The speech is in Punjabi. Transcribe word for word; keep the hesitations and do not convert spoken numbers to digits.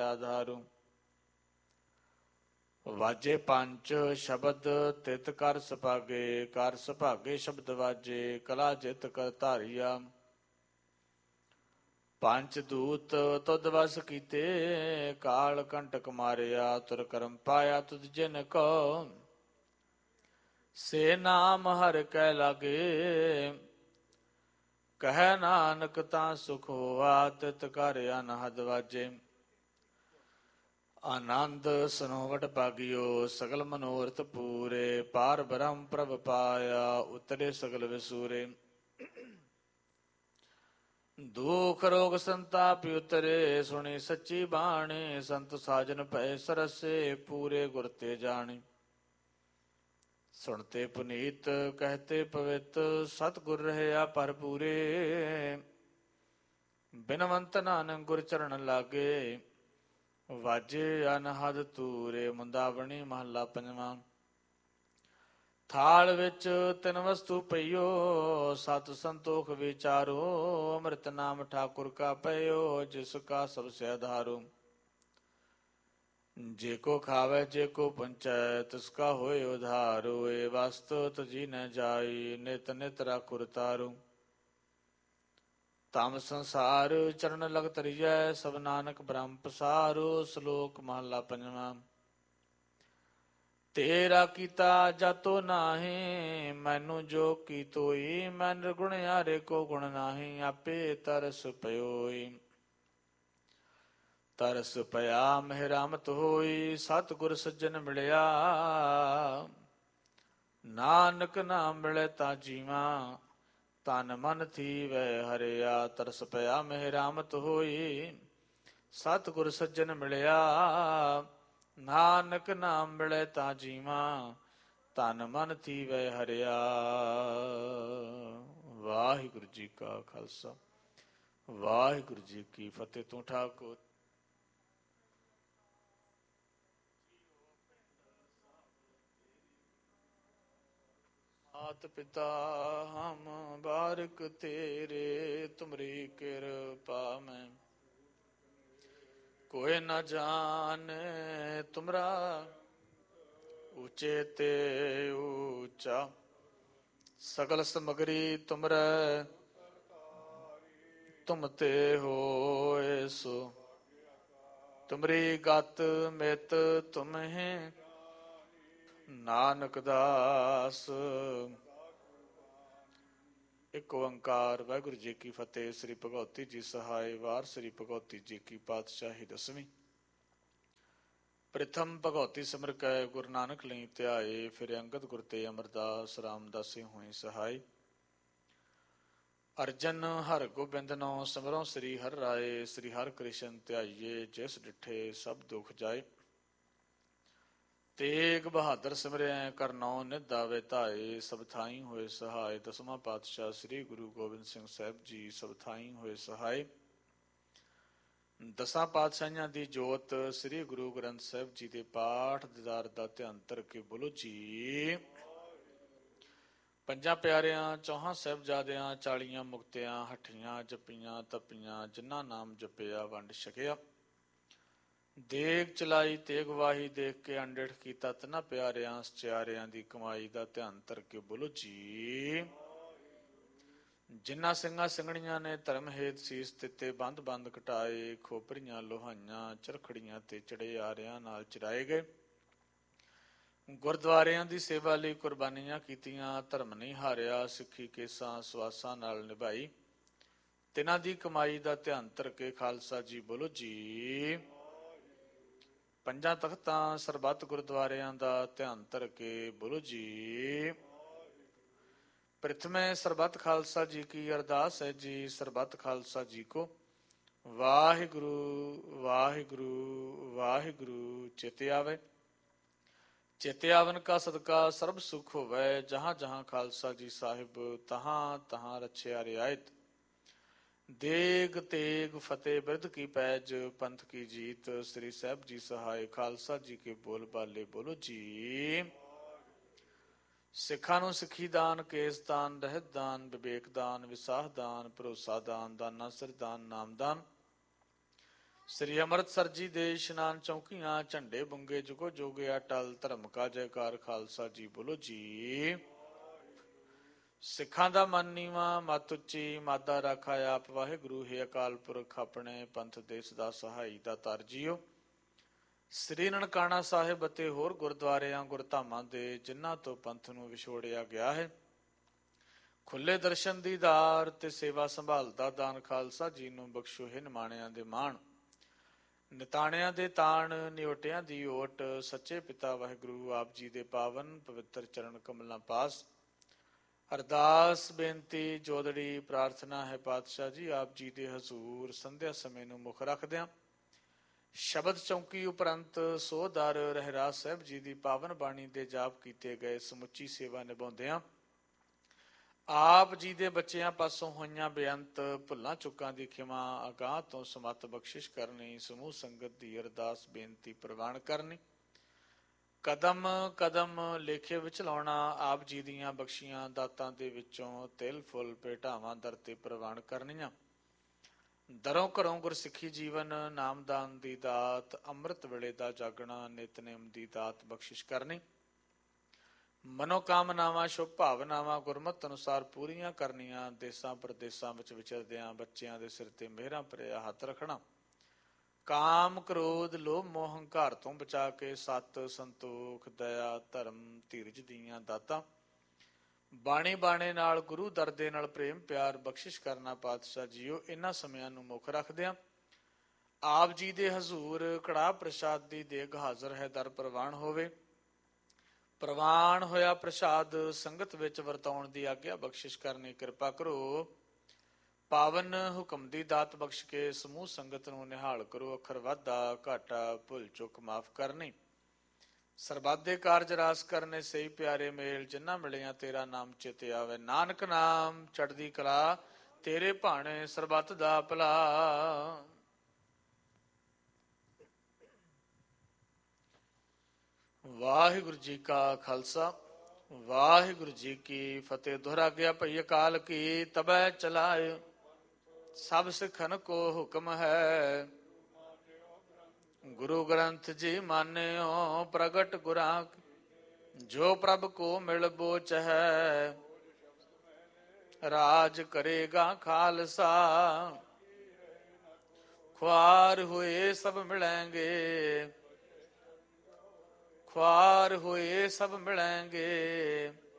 ਆਧਾਰੂ। ਵਾਜੇ ਪੰਜ ਸ਼ਬਦ ਤਿਤ ਕਰ ਸੁਭਾਗੇ, ਕਰ ਸੁਭਾਗੇ ਸ਼ਬਦ ਵਾਜੇ, ਕਲਾ ਜਿਤ ਕਰ ਧਾਰੀਆ। ਪੰਜ ਦੂਤ ਤੁਧ ਵਸ ਕੀਤੇ, ਕਾਲ ਕੰਟਕ ਮਾਰਿਆ, ਤੁਰ ਕਰਮ ਪਾਇਆ ਤੁਧ ਜਿਨ ਕੋ। ਸੇ ਨਾਮ ਹਰਿ ਕੈ ਲਾਗੇ, ਕਹਿ ਨਾਨਕ ਤਾਂ ਸੁਖ ਹੋਆ, ਤਿਤ ਕਰ ਅਨਹਦ ਵਾਜੇ। ਆਨੰਦ ਸਨੋਵਟ ਭਾਗਿਓ, ਸਗਲ ਮਨੋਰਥ ਪੂਰੇ, ਪਾਰ ਬ੍ਰਹਮ ਪ੍ਰਭ ਪਾਇਆ, ਉਤਰੇ ਸਗਲ ਵਿਸੂਰੇ। ਦੁਖ ਰੋਗ ਸੰਤਾਪ ਉਤਰੇ, ਸੁਣੀ ਸੱਚੀ ਬਾਣੀ, ਸੰਤ ਸਾਜਨ ਭੈ ਸਰਸੇ, ਪੂਰੇ ਗੁਰ ਤੇ ਜਾਣੀ। ਸੁਣਤੇ ਪੁਨੀਤ ਕਹਤੇ ਪਵਿੱਤ, ਸਤਿਗੁਰ ਰਹਿਆ ਭਰਪੂਰੇ। ਬਿਨਵੰਤ ਨਾਨਕ ਗੁਰ ਚਰਨ ਲਾਗੇ, ਵਾਜੇ ਅਨਹਦ ਤੂਰੇ। ਮੁੰਦਾਵਣੀ ਮਹੱਲਾ ਪੰਜਵਾਂ। ਥਾਲ ਵਿੱਚ ਤਿੰਨ ਵਸਤੂ ਪਈਓ, ਸਤ ਸੰਤੋਖ ਵਿਚਾਰੋ, ਅੰਮ੍ਰਿਤ ਨਾਮ ਠਾਕੁਰ ਕਾ ਪਇਓ, ਜਿਸ ਕਾ ਸਭ ਸੇ ਆਧਾਰੂ। ਜੇ ਕੋ ਖਾਵੇ ਜੇ ਕੋ ਪੰਚੈ, ਤਿਸ ਕਾ ਹੋਏ ਉਧਾਰੂ। ਏ ਵਸਤ ਤਜੀ ਨ ਜਾਈ, ਨਿਤ ਨਿਤ ਰਾਖੁਰ ਤਾਰੂ। ਤਮ ਸੰਸਾਰ ਚਰਨ ਲਗ ਤਰੀਜੈ, ਸਭ ਨਾਨਕ ਬ੍ਰਹਮ ਪਸਾਰੋ। ਸ਼ਲੋਕ ਮਹੱਲਾ ਪੰਜਵਾਂ। ਤੇਰਾ ਕੀਤਾ ਜਾਤੋ ਨਾਹੀਂ, ਮੈਨੂੰ ਜੋ ਕੀ ਤੋਈ, ਮੈਂ ਨਿਰਗੁਣ ਹਾਰੇ ਕੋ ਗੁਣ ਨਾਹੀਂ, ਆਪੇ ਤਰਸ ਪਇਓਈ। ਤਰਸ ਪਿਆ ਮਹਿ ਰਾਮਤ ਹੋਈ, ਸਤਿਗੁਰ ਸੱਜਣ ਮਿਲਿਆ, ਨਾਨਕ ਨਾਮ ਮਿਲੇ ਤਾਂ ਜੀਵਾਂ, ਤਨ ਮਨ ਥੀਵੈ ਹਰਿਆ। ਤਰਸ ਪਿਆ ਮਹਿ ਰਾਮਤ ਹੋਈ, ਸਤਿਗੁਰ ਸੱਜਣ ਮਿਲਿਆ, ਨਾਨਕ ਨਾਮ ਮਿਲੇ ਤਾਂ ਜੀਵਾਂ, ਤਨ ਮਨ ਥੀਵੈ ਹਰਿਆ। ਵਾਹਿਗੁਰੂ ਜੀ ਕਾ ਖਾਲਸਾ, ਵਾਹਿਗੁਰੂ ਜੀ ਕੀ ਫਤਿਹ। ਤੂੰ ਠਾਕੁਰ ਮਾਤ ਪਿਤਾ ਹਮ ਬਾਰਿਕ ਤੇਰੇ, ਤੁਮਰੀ ਕਿਰਪਾ ਮੈਂ ਕੋਇ ਨ ਜਾਣੇ, ਤੁਮਰਾ ਉੱਚੇ ਤੇ ਉੱਚਾ, ਸਗਲ ਸਮਗਰੀ ਤੁਮਰੈ, ਤੁਮ ਤੇ ਹੋਏ ਸੋ। ਤੁਮਰੀ ਗਤ ਮਿਤ ਤੁਮਹਿ, ਨਾਨਕ ਦਾਸ। ਇੱਕ ਓੰਕਾਰ। ਵਾਹਿਗੁਰੂ ਜੀ ਕੀ ਫਤਿਹ। ਸ੍ਰੀ ਭਗਉਤੀ ਜੀ ਸਹਾਇ। ਵਾਰ ਸ੍ਰੀ ਭਗਉਤੀ ਜੀ ਕੀ ਪਾਤਸ਼ਾਹੀ ਦਸਵੀਂ। ਪ੍ਰਥਮ ਭਗਉਤੀ ਸਿਮਰ ਕੈ, ਗੁਰੂ ਨਾਨਕ ਲਈ ਧਿਆਏ, ਫਿਰ ਅੰਗਦ ਗੁਰ ਤੇ ਅਮਰਦਾਸ, ਰਾਮਦਾਸੇ ਹੋਏ ਸਹਾਈ। ਅਰਜਨ ਹਰ ਗੋਬਿੰਦ ਨੋ ਸਿਮਰੋ, ਸ੍ਰੀ ਹਰਿ ਰਾਏ, ਸ੍ਰੀ ਹਰਿ ਕ੍ਰਿਸ਼ਨ ਧਿਆਈਏ, ਜਿਸ ਡਿਠੇ ਸਭ ਦੁਖ ਜਾਏ। ਤੇਗ ਬਹਾਦਰ ਸਿਮਰਿਆ, ਕਰਨੌ ਨਿਧ ਆਵੇ ਧਾਏ, ਸਭ ਥਾਈ ਹੋਏ ਸਹਾਏ। ਦਸਵਾਂ ਪਾਤਸ਼ਾਹ ਸ੍ਰੀ ਗੁਰੂ ਗੋਬਿੰਦ ਸਿੰਘ ਸਾਹਿਬ ਜੀ ਸਭ ਥਾਈ ਹੋਏ ਸਹਾਏ। ਦਸਾਂ ਪਾਤਸ਼ਾਹੀਆਂ ਦੀ ਜੋਤ ਸ੍ਰੀ ਗੁਰੂ ਗ੍ਰੰਥ ਸਾਹਿਬ ਜੀ ਦੇ ਪਾਠ ਦੀਦਾਰ ਦਾ ਧਿਆਨ ਧਰ ਕੇ ਬੋਲੋ ਜੀ। ਪੰਜਾਂ ਪਿਆਰਿਆਂ, ਚੌਹਾਂ ਸਾਹਿਬਜ਼ਾਦਿਆਂ, ਚਾਲੀਆਂ ਮੁਕਤਿਆਂ, ਹੱਠੀਆਂ ਜੱਪੀਆਂ ਤਪੀਆਂ, ਜਿਨ੍ਹਾਂ ਨਾਮ ਜਪਿਆ ਵੰਡ ਛਕਿਆ। ਦੇਗ ਚਲਾਈ ਤੇਗ ਵਾਹੀ, ਦੇਖ ਕੇ ਅੰਡਿਠ ਕੀਤਾ ਤਿੰਨਾਂ ਪਿਆਰਿਆਂ ਸਚਿਆਰਿਆਂ ਦੀ ਕਮਾਈ ਦਾ ਧਿਆਨ ਧਰ ਕੇ ਬੋਲੋ ਜੀ। ਜਿਨ੍ਹਾਂ ਸਿੰਘਾਂ ਸਿੰਘਣੀਆਂ ਨੇ ਧਰਮ ਹੇਤ ਸੀਸ ਦਿੱਤੇ, ਬੰਦ ਬੰਦ ਕਟਾਏ, ਖੋਪਰੀਆਂ ਲੋਹਾਈਆਂ ਚਰਖੜੀਆਂ ਤੇ ਚੜੇ ਆਰਿਆਂ ਨਾਲ ਚਰਾਏ ਗਏ। ਗੁਰਦੁਆਰਿਆਂ ਦੀ ਸੇਵਾ ਲਈ ਕੁਰਬਾਨੀਆਂ ਕੀਤੀਆਂ, ਧਰਮ ਨਹੀਂ ਹਾਰਿਆ, ਸਿੱਖੀ ਕੇਸਾਂ ਸਵਾਸਾਂ ਨਾਲ ਨਿਭਾਈ। ਤਿਨਾਂ ਦੀ ਕਮਾਈ ਦਾ ਧਿਆਨ ਧਰ ਕੇ ਖਾਲਸਾ ਜੀ ਬੋਲੋ ਜੀ। ਪੰਜਾਂ ਤਖਤਾਂ ਸਰਬੱਤ ਗੁਰਦੁਆਰਿਆਂ ਦਾ ਧਿਆਨ ਧਰ ਕੇ ਬੋਲੋ ਜੀ। ਪ੍ਰਥਮੇ ਸਰਬੱਤ ਖਾਲਸਾ ਜੀ ਕੀ ਅਰਦਾਸ ਹੈ ਜੀ। ਸਰਬੱਤ ਖਾਲਸਾ ਜੀ ਕੋ ਵਾਹਿਗੁਰੂ ਵਾਹਿਗੁਰੂ ਵਾਹਿਗੁਰੂ ਚਿਤ ਆਵੇ। ਚਿਤ ਆਵਨ ਕਾ ਸਦਕਾ ਸਰਬ ਸੁਖ ਹੋਵੇ। ਜਹਾਂ ਜਹਾਂ ਖਾਲਸਾ ਜੀ ਸਾਹਿਬ, ਤਹਾਂ ਤਹਾਂ ਰਛਿਆ ਰਿਆਇਤ। ਦੇਗ ਤੇਗ ਫਤਿਹ ਬਿਰਧ ਕੀ ਪੈਜ, ਪੰਥ ਕੀ ਜੀਤ। ਸ੍ਰੀ ਸਾਹਿਬ ਜੀ ਸਹਾਇ। ਖਾਲਸਾ ਜੀ ਕੇ ਬੋਲ ਬਾਲੇ ਬੋਲੋ ਜੀ। ਸਿੱਖਾਂ ਨੂੰ ਸਿੱਖੀ ਦਾਨ, ਕੇਸ ਦਾਨ, ਰਹਿਤ ਦਾਨ, ਵਿਵੇਕ ਦਾਨ, ਵਿਸਾਹ ਦਾਨ, ਭਰੋਸਾ ਦਾਨ, ਦਾਨਾ ਸਿਰ ਦਾਨ, ਨਾਮ ਦਾਨ, ਸ੍ਰੀ ਅੰਮ੍ਰਿਤਸਰ ਜੀ ਦੇ ਇਸ਼ਨਾਨ ਚੌਕੀਆਂ ਝੰਡੇ ਬੁੰਗੇ ਜੁਗੋ ਜੋਗੇ ਅਟਲ ਧਰਮ ਕਾ ਜੈਕਾਰ ਖਾਲਸਾ ਜੀ ਬੋਲੋ ਜੀ। ਸਿੱਖਾਂ ਦਾ ਮਨ ਨੀਵਾਂ ਮਤ ਉੱਚੀ ਮਾਦਾ ਰਾਖਾ ਆਪ ਵਾਹਿਗੁਰੂ ਹੈ ਅਕਾਲ ਪੁਰਖ ਆਪਣੇ ਪੰਥ ਦੇ ਸਦਾ ਸਹਾਈ ਦਾ ਤਰ ਜੀਓ। ਸ੍ਰੀ ਨਨਕਾਣਾ ਸਾਹਿਬ ਅਤੇ ਹੋਰ ਗੁਰਦੁਆਰਿਆਂ ਗੁਰਧਾਮਾਂ ਦੇ ਜਿਨ੍ਹਾਂ ਤੋਂ ਪੰਥ ਨੂੰ ਵਿਛੋੜਿਆ ਗਿਆ ਹੈ, ਖੁੱਲੇ ਦਰਸ਼ਨ ਦੀਦਾਰ ਤੇ ਸੇਵਾ ਸੰਭਾਲ ਦਾ ਦਾਨ ਖਾਲਸਾ ਜੀ ਨੂੰ ਬਖਸ਼ੋ ਹੈ। ਨਿਮਾਣਿਆਂ ਦੇ ਮਾਣ ਨਿਤਾਣਿਆਂ ਦੇ ਤਾਣ ਨਿਓਟਿਆਂ ਦੀ ਓਟ ਸੱਚੇ ਪਿਤਾ ਵਾਹਿਗੁਰੂ ਆਪ ਜੀ ਦੇ ਪਾਵਨ ਪਵਿੱਤਰ ਚਰਨ ਕਮਲਾਂ ਪਾਸ ਅਰਦਾਸ ਬੇਨਤੀ ਜੋਦੜੀ ਪ੍ਰਾਰਥਨਾ ਹੈ ਪਾਤਸ਼ਾਹ ਜੀ ਆਪ ਜੀ ਦੇ ਹਜ਼ੂਰ ਸੰਧਿਆ ਸਮੇਂ ਨੂੰ ਮੁੱਖ ਰੱਖਦਿਆਂ ਸ਼ਬਦ ਚੌਂਕੀ ਉਪਰੰਤ ਸੋ ਦਰ ਰਹਿਰਾਸ ਸਾਹਿਬ ਜੀ ਦੀ ਪਾਵਨ ਬਾਣੀ ਦੇ ਜਾਪ ਕੀਤੇ ਗਏ ਸਮੁੱਚੀ ਸੇਵਾ ਨਿਭਾਉਂਦਿਆਂ ਆਪ ਜੀ ਦੇ ਬੱਚਿਆਂ ਪਾਸੋਂ ਹੋਈਆਂ ਬੇਅੰਤ ਭੁੱਲਾਂ ਚੁੱਕਾਂ ਦੀ ਖਿਮਾ ਅਗਾਂਹ ਤੋਂ ਸਮੱਤ ਬਖਸ਼ਿਸ਼ ਕਰਨੀ, ਸਮੂਹ ਸੰਗਤ ਦੀ ਅਰਦਾਸ ਬੇਨਤੀ ਪ੍ਰਵਾਨ ਕਰਨੀ, ਕਦਮ ਕਦਮ ਲੇਖੇ ਵਿੱਚ ਲਾਉਣਾ, ਆਪ ਜੀ ਦੀਆਂ ਬਖਸ਼ੀਆਂ ਦਾਤਾਂ ਦੇ ਵਿੱਚੋਂ ਤਿਲ ਫੁੱਲ ਭੇਟਾਵਾਂ ਦਰ ਤੇ ਪ੍ਰਵਾਨ ਕਰਨੀਆਂ, ਦਰੋਂ ਘਰੋਂ ਗੁਰਸਿੱਖੀ ਜੀਵਨ ਨਾਮਦਾਨ ਦੀ ਦਾਤ, ਅੰਮ੍ਰਿਤ ਵੇਲੇ ਦਾ ਜਾਗਣਾ, ਨਿਤਨੇਮ ਦੀ ਦਾਤ ਬਖਸ਼ਿਸ਼ ਕਰਨੀ, ਮਨੋਕਾਮਨਾਵਾਂ ਸ਼ੁਭ ਭਾਵਨਾਵਾਂ ਗੁਰਮਤਿ ਅਨੁਸਾਰ ਪੂਰੀਆਂ ਕਰਨੀਆਂ, ਦੇਸਾਂ ਪ੍ਰਦੇਸਾਂ ਵਿੱਚ ਵਿਚਰਦਿਆਂ ਬੱਚਿਆਂ ਦੇ ਸਿਰ ਤੇ ਮਿਹਰਾਂ ਭਰਿਆ ਹੱਥ ਰੱਖਣਾ, ਕਾਮ ਕ੍ਰੋਧ ਲੋਭ ਮੋਹ ਹੰਕਾਰ ਤੋਂ ਬਚਾ ਕੇ ਸਤ ਸੰਤੋਖ ਦਇਆ ਧਰਮ ਧੀਰਜ ਦੀਆਂ ਦਾਤਾਂ ਬਾਣੀ ਬਾਣੇ ਨਾਲ ਗੁਰੂ ਦਰ ਦੇ ਨਾਲ ਪ੍ਰੇਮ ਪਿਆਰ ਬਖਸ਼ਿਸ਼ ਕਰਨਾ ਪਾਤਸ਼ਾਹ ਜੀਓ। ਇਹਨਾਂ ਸਮਿਆਂ ਨੂੰ ਮੁੱਖ ਰੱਖਦਿਆਂ ਆਪ ਜੀ ਦੇ ਹਜ਼ੂਰ ਕੜਾਹ ਪ੍ਰਸ਼ਾਦ ਦੀ ਦੇਗ ਹਾਜ਼ਰ ਹੈ, ਦਰ ਪ੍ਰਵਾਨ ਹੋਵੇ। ਪ੍ਰਵਾਨ ਹੋਇਆ ਪ੍ਰਸ਼ਾਦ ਸੰਗਤ ਵਿੱਚ ਵਰਤਾਉਣ ਦੀ ਆਗਿਆ ਬਖਸ਼ਿਸ਼ ਕਰਨੀ ਕਿਰਪਾ ਕਰੋ। ਪਾਵਨ ਹੁਕਮ ਦੀ ਦਾਤ ਬਖਸ਼ ਕੇ ਸਮੂਹ ਸੰਗਤ ਨੂੰ ਨਿਹਾਲ ਕਰੋ। ਅੱਖਰ ਵਾਧਾ ਘਾਟਾ ਭੁੱਲ ਚੁੱਕ ਮਾਫ ਕਰਨੀ, ਸਰਬੱਤ ਦੇ ਕਾਰਜ ਰਾਸ ਕਰਨੇ, ਸਹੀ ਪਿਆਰੇ ਮੇਲ ਜਿਨ੍ਹਾਂ ਮਿਲਿਆ ਤੇਰਾ ਨਾਮ ਚਿਤੇ ਆਵੇ। ਨਾਨਕ ਨਾਮ ਚੜ੍ਹਦੀ ਕਲਾ ਤੇਰੇ ਭਾਣੇ ਸਰਬੱਤ ਦਾ ਭਲਾ। ਵਾਹਿਗੁਰੂ ਜੀ ਕਾ ਖਾਲਸਾ ਵਾਹਿਗੁਰੂ ਜੀ ਕੀ ਫਤਿਹ। ਦੁਹਰਾ ਗਿਆ ਭਈ ਅਕਾਲ ਕੀ ਤਬੈ ਚਲਾਏ, ਸਭ ਸਿੱਖਨ ਕੋ ਹੁਕਮ ਹੈ। ਗੁਰੂ ਗ੍ਰੰਥ ਜੀ ਮਾਨਿਓ ਪ੍ਰਗਟ ਗੁਰਾਂ, ਜੋ ਪ੍ਰਭ ਕੋ ਮਿਲ ਬੋਚ ਹੈ। ਰਾਜ ਕਰੇਗਾ ਖਾਲਸਾ, ਖੁਆਰ ਹੋਏ ਸਭ ਮਿਲੈਂਗੇ, ਖੁਆਰ ਹੋਏ ਸਭ ਮਿਲੈਂਗੇ।